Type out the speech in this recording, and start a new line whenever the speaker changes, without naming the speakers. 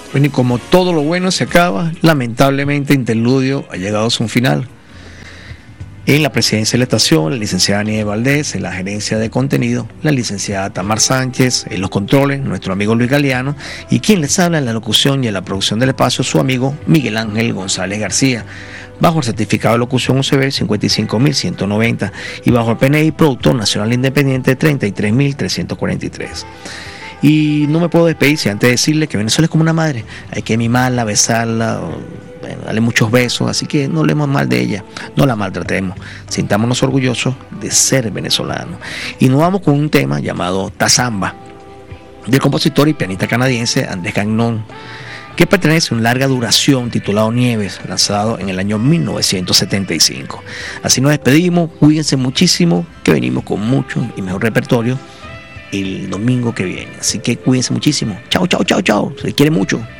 Bueno, y como todo lo bueno se acaba, lamentablemente Interludio ha llegado a su final. En la presidencia de la estación, la licenciada Nieves Valdés, en la gerencia de contenido, la licenciada Tamar Sánchez, en los controles, nuestro amigo Luis Galeano, y quien les habla en la locución y en la producción del espacio, su amigo Miguel Ángel González García, bajo el certificado de locución UCB 55.190 y bajo el PNI Productor Nacional Independiente 33.343. Y no me puedo despedir sin antes decirle que Venezuela es como una madre, hay que mimarla, besarla, bueno, darle muchos besos, así que no hablemos mal de ella, no la maltratemos, sintámonos orgullosos de ser venezolanos. Y nos vamos con un tema llamado Tazamba, del compositor y pianista canadiense Andrés Gagnon, que pertenece a una larga duración titulado Nieves, lanzado en el año 1975. Así nos despedimos, cuídense muchísimo, que venimos con mucho y mejor repertorio el domingo que viene. Así que cuídense muchísimo. Chao, chao, chao, chao. Se les quiere mucho.